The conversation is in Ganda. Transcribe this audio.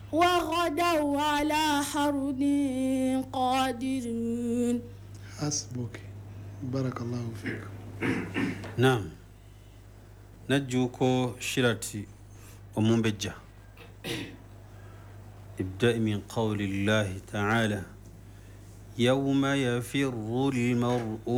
وغدوا على حرد قادرون. حسبك بارك الله فيك. نعم نجوكو شرتي ومنبجة ابدأ من قول الله تعالى يوم يفر المرء